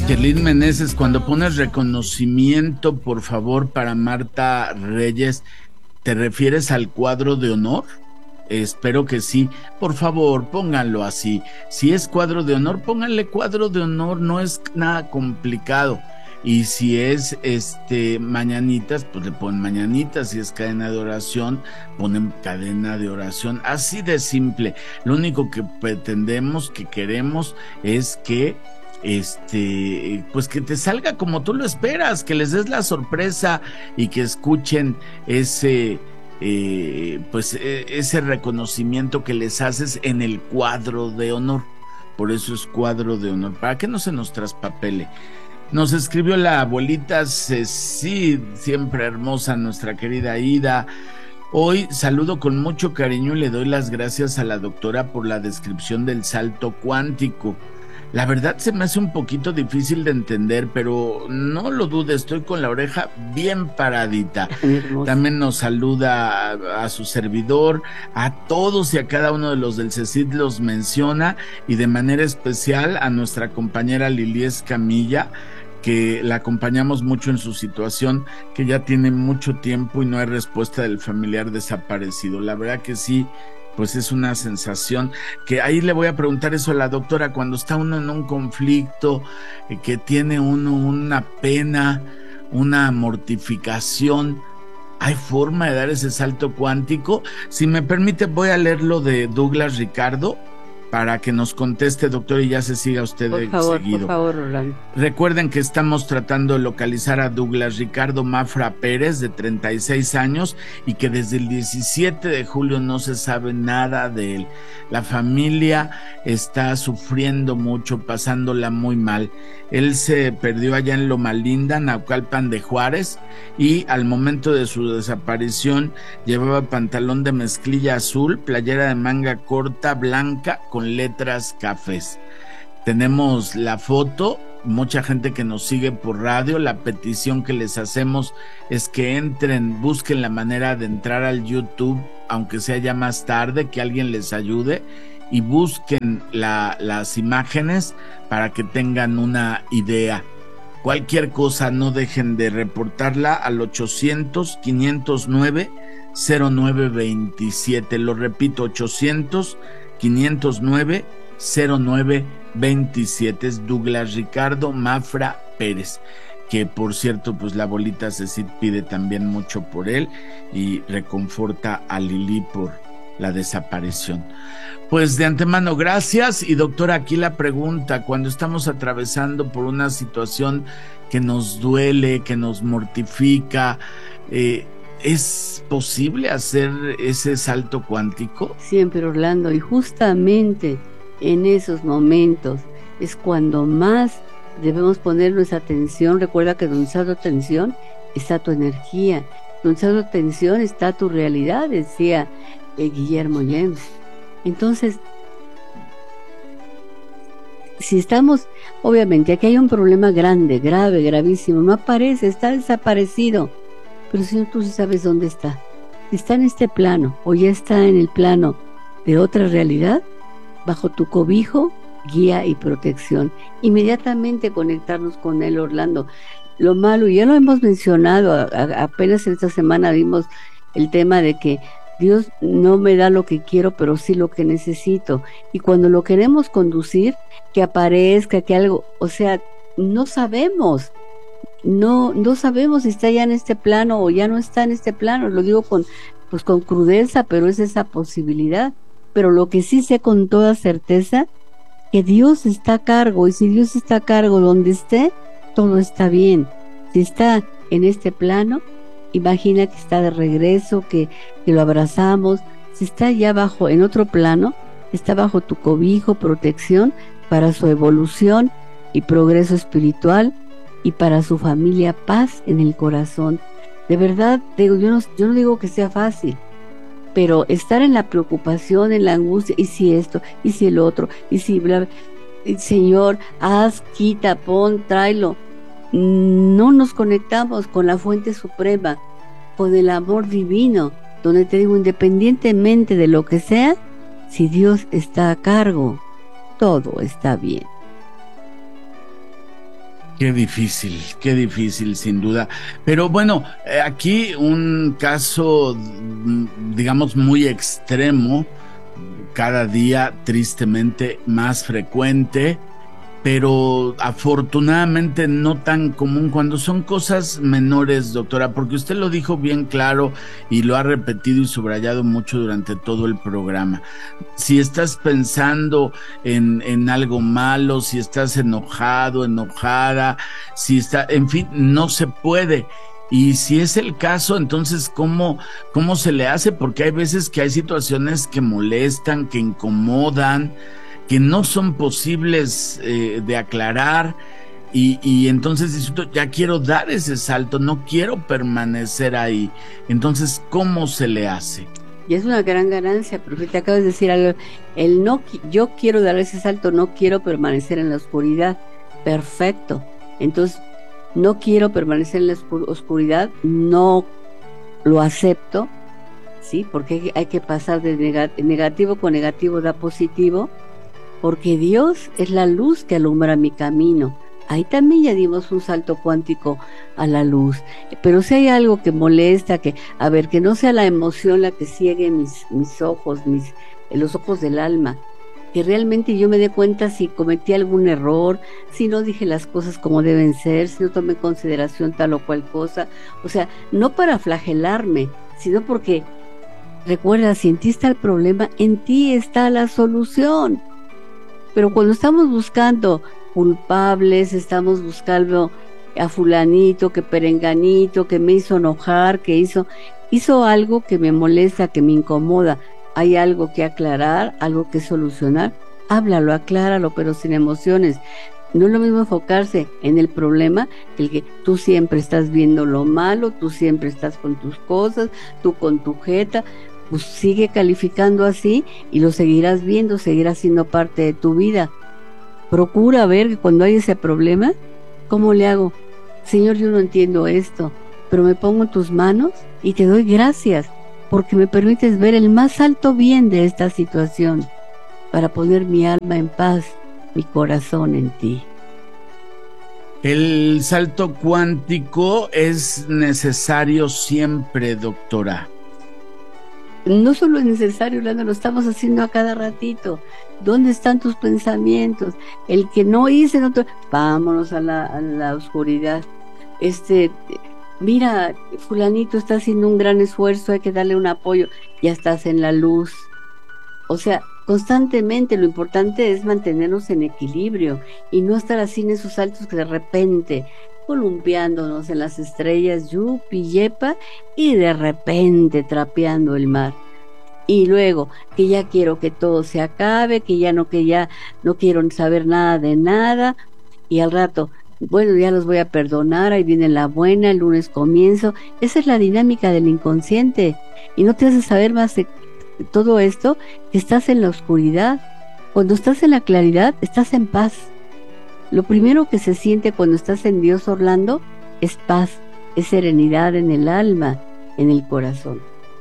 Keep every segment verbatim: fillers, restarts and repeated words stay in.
Yerlin Meneses, cuando pones reconocimiento, por favor, para Marta Reyes, ¿te refieres al cuadro de honor? Espero que sí. Por favor, pónganlo así. Si es cuadro de honor, pónganle cuadro de honor, no es nada complicado. Y si es este mañanitas, pues le ponen mañanitas. Si es cadena de oración, ponen cadena de oración. Así de simple. Lo único que pretendemos, que queremos, es que este, pues que te salga como tú lo esperas, que les des la sorpresa y que escuchen ese eh, pues eh, ese reconocimiento que les haces en el cuadro de honor. Por eso es cuadro de honor, para que no se nos traspapele. Nos escribió la abuelita Ceci, siempre hermosa, nuestra querida Ida. Hoy saludo con mucho cariño y le doy las gracias a la doctora por la descripción del salto cuántico. La verdad se me hace un poquito difícil de entender, pero no lo dude, estoy con la oreja bien paradita. También nos saluda a, a su servidor, a todos y a cada uno de los del CECIT los menciona, y de manera especial a nuestra compañera Lili Escamilla, que la acompañamos mucho en su situación, que ya tiene mucho tiempo y no hay respuesta del familiar desaparecido. La verdad que sí, pues es una sensación que ahí le voy a preguntar eso a la doctora, cuando está uno en un conflicto, eh, que tiene uno una pena, una mortificación, ¿hay forma de dar ese salto cuántico? Si me permite, voy a leer lo de Douglas Ricardo para que nos conteste, doctor, y ya se siga usted por favor, seguido. Por favor, Rolando. Recuerden que estamos tratando de localizar a Douglas Ricardo Mafra Pérez, de treinta y seis años, y que desde el diecisiete de julio no se sabe nada de él. La familia está sufriendo mucho, pasándola muy mal. Él se perdió allá en Loma Linda, Naucalpan de Juárez, y al momento de su desaparición llevaba pantalón de mezclilla azul, playera de manga corta blanca con letras cafés. Tenemos la foto, mucha gente que nos sigue por radio. La petición que les hacemos es que entren, busquen la manera de entrar al YouTube, aunque sea ya más tarde, que alguien les ayude, y busquen la, las imágenes para que tengan una idea. Cualquier cosa, no dejen de reportarla al ochocientos, quinientos nueve, cero nueve veintisiete. Lo repito, ochocientos, quinientos nueve, cero nueve veintisiete. Es Douglas Ricardo Mafra Pérez, que por cierto, pues la abuelita Cecil pide también mucho por él y reconforta a Lili por la desaparición. Pues de antemano, gracias. Y doctora, aquí la pregunta: cuando estamos atravesando por una situación que nos duele, que nos mortifica, eh, ¿es posible hacer ese salto cuántico? Siempre, Orlando, y justamente en esos momentos es cuando más debemos poner nuestra atención. Recuerda que donde está tu atención está tu energía, donde está tu atención está tu realidad, decía eh, Guillermo James. Entonces, si estamos, obviamente aquí hay un problema grande, grave, gravísimo, no aparece, está desaparecido, pero si no, tú sí sabes dónde está. Si está en este plano o ya está en el plano de otra realidad, bajo tu cobijo, guía y protección. Inmediatamente conectarnos con él, Orlando. Lo malo, y ya lo hemos mencionado, a, a, apenas esta semana vimos el tema de que Dios no me da lo que quiero, pero sí lo que necesito. Y cuando lo queremos conducir, que aparezca, que algo, o sea, no sabemos. No, no sabemos si está ya en este plano o ya no está en este plano. Lo digo con, pues con crudeza, pero es esa posibilidad. Pero lo que sí sé con toda certeza, que Dios está a cargo, y si Dios está a cargo donde esté, todo está bien. Si está en este plano, imagina que está de regreso, que, que lo abrazamos. Si está ya bajo, en otro plano, está bajo tu cobijo, protección, para su evolución y progreso espiritual, y para su familia, paz en el corazón. De verdad, digo, yo no, yo no digo que sea fácil, pero estar en la preocupación, en la angustia, y si esto, y si el otro, y si bla, bla, Señor, haz, quita, pon, tráelo. No nos conectamos con la fuente suprema, con el amor divino, donde te digo, independientemente de lo que sea, si Dios está a cargo, todo está bien. Qué difícil, qué difícil, sin duda. Pero bueno, eh, aquí un caso, digamos, muy extremo, cada día tristemente más frecuente, pero afortunadamente no tan común cuando son cosas menores, doctora, porque usted lo dijo bien claro y lo ha repetido y subrayado mucho durante todo el programa. Si estás pensando en, en algo malo, si estás enojado, enojada, si está, en fin, no se puede. Y si es el caso, entonces, ¿cómo, cómo se le hace? Porque hay veces que hay situaciones que molestan, que incomodan, que no son posibles eh, de aclarar, y, y entonces ya quiero dar ese salto, no quiero permanecer ahí. Entonces, ¿cómo se le hace? Y es una gran ganancia, porque te acabas de decir algo, el no, yo quiero dar ese salto, no quiero permanecer en la oscuridad. Perfecto. Entonces, no quiero permanecer en la oscuridad, no lo acepto, ¿sí? Porque hay que pasar de negativo con negativo da positivo, porque Dios es la luz que alumbra mi camino. Ahí también ya dimos un salto cuántico a la luz. Pero si hay algo que molesta, que, a ver, que no sea la emoción la que ciegue mis, mis ojos, mis, los ojos del alma, que realmente yo me dé cuenta si cometí algún error, si no dije las cosas como deben ser, si no tomé en consideración tal o cual cosa. O sea, no para flagelarme, sino porque, recuerda, si en ti está el problema, en ti está la solución. Pero cuando estamos buscando culpables, estamos buscando a fulanito, que perenganito, que me hizo enojar, que hizo, hizo algo que me molesta, que me incomoda, hay algo que aclarar, algo que solucionar, háblalo, acláralo, pero sin emociones. No es lo mismo enfocarse en el problema que el que tú siempre estás viendo lo malo, tú siempre estás con tus cosas, tú con tu jeta. Pues sigue calificando así y lo seguirás viendo, seguirá siendo parte de tu vida. Procura ver que cuando hay ese problema, ¿cómo le hago? Señor, yo no entiendo esto, pero me pongo en tus manos y te doy gracias porque me permites ver el más alto bien de esta situación para poner mi alma en paz, mi corazón en ti. El salto cuántico es necesario siempre, doctora. No solo es necesario, Lando, lo estamos haciendo a cada ratito. ¿Dónde están tus pensamientos? El que no hice, no te... vámonos a la, a la oscuridad. Este, mira, fulanito está haciendo un gran esfuerzo, hay que darle un apoyo. Ya estás en la luz. O sea, constantemente lo importante es mantenernos en equilibrio y no estar así en esos saltos que de repente... columpiándonos en las estrellas, yupi, yepa, y de repente trapeando el mar. Y luego, que ya quiero que todo se acabe, que ya no, que ya no quiero saber nada de nada, y al rato, bueno, ya los voy a perdonar, ahí viene la buena, el lunes comienzo. Esa es la dinámica del inconsciente, y no te hace saber más de todo esto, que estás en la oscuridad. Cuando estás en la claridad, estás en paz. Lo primero que se siente cuando estás en Dios, Orlando, es paz, es serenidad en el alma, en el corazón.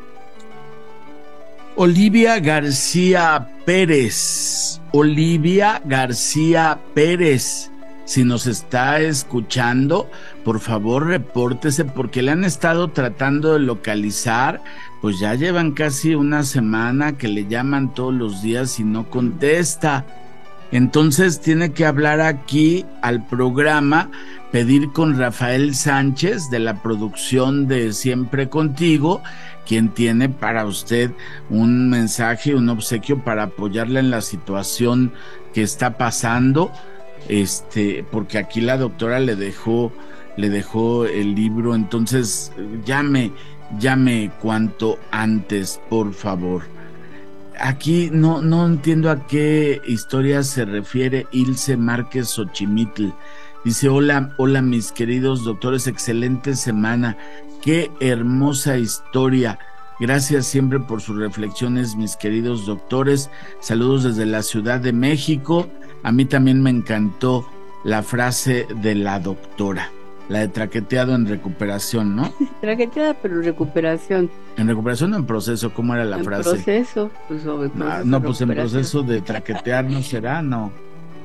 Olivia García Pérez, Olivia García Pérez, si nos está escuchando, por favor repórtese porque le han estado tratando de localizar, pues ya llevan casi una semana que le llaman todos los días y no contesta. Entonces tiene que hablar aquí al programa, pedir con Rafael Sánchez de la producción de Siempre Contigo, quien tiene para usted un mensaje, un obsequio para apoyarle en la situación que está pasando, este, porque aquí la doctora le dejó, le dejó el libro. Entonces llame, llame cuanto antes, por favor. Aquí no, no entiendo a qué historia se refiere Ilse Márquez Xochimitl. Dice, hola, hola mis queridos doctores, excelente semana, qué hermosa historia. Gracias siempre por sus reflexiones, mis queridos doctores. Saludos desde la Ciudad de México. A mí también me encantó la frase de la doctora. La de traqueteado en recuperación, ¿no? Traqueteada, pero en recuperación. ¿En recuperación o en proceso? ¿Cómo era la en frase? Proceso, pues, en proceso. Ah, no, pues en proceso de traquetear, ¿no será? No.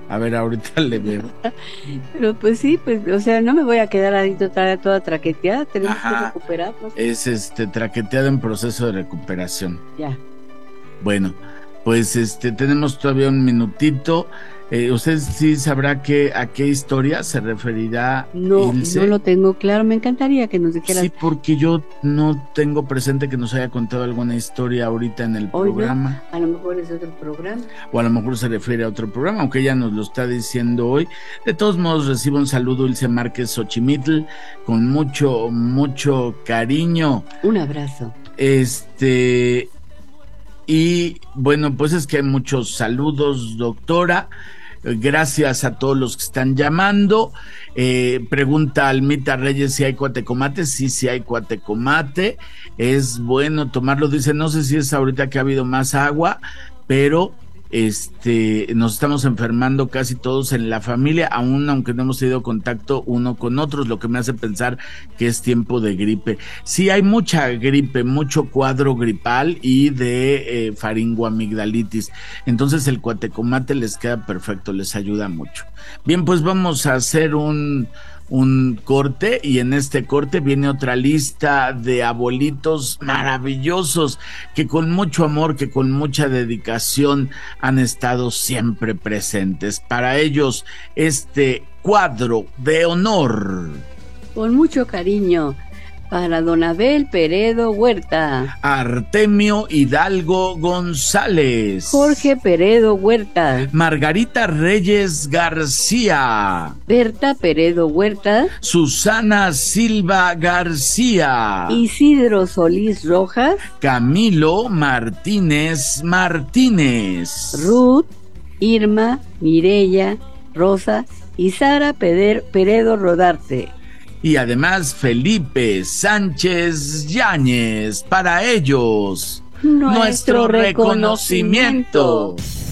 A ver, ahorita le veo. Pero pues sí, pues, o sea, no me voy a quedar ahí toda, toda traqueteada, tenemos Ajá. que recuperarnos. Es este traqueteado en proceso de recuperación. Ya. Bueno, pues este tenemos todavía un minutito. Eh, ¿Usted sí sabrá que, a qué historia se referirá No, Ilse? no lo tengo claro, me encantaría que nos dijeras. Sí, porque yo no tengo presente que nos haya contado alguna historia ahorita en el Hoy programa. No, a lo mejor es otro programa. O a lo mejor se refiere a otro programa, aunque ella nos lo está diciendo hoy. De todos modos, recibo un saludo, Ilse Márquez Xochimitl, con mucho, mucho cariño. Un abrazo. Este... Y bueno, pues es que hay muchos saludos, doctora. Gracias a todos los que están llamando. Eh, pregunta Almita Reyes si hay cuatecomate. Sí, sí hay cuatecomate. Es bueno tomarlo. Dice, no sé si es ahorita que ha habido más agua, pero este nos estamos enfermando casi todos en la familia, aún aunque no hemos tenido contacto uno con otros, lo que me hace pensar que es tiempo de gripe. Sí, hay mucha gripe, mucho cuadro gripal y de eh, faringoamigdalitis, entonces el cuatecomate les queda perfecto, les ayuda mucho. Bien, pues vamos a hacer un un corte, y en este corte viene otra lista de abuelitos maravillosos que con mucho amor, que con mucha dedicación han estado siempre presentes. Para ellos, este cuadro de honor. Con mucho cariño, para don Abel Peredo Huerta, Artemio Hidalgo González, Jorge Peredo Huerta, Margarita Reyes García, Berta Peredo Huerta, Susana Silva García, Isidro Solís Rojas, Camilo Martínez Martínez, Ruth, Irma, Mireya, Rosa y Sara Peder, Peredo Rodarte. Y además Felipe Sánchez Yáñez. Para ellos, nuestro, nuestro reconocimiento. reconocimiento.